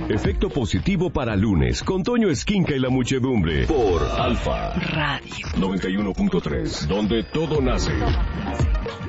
Efecto positivo para lunes con Toño Esquinca y la muchedumbre por Alfa Radio 91.3, donde todo nace.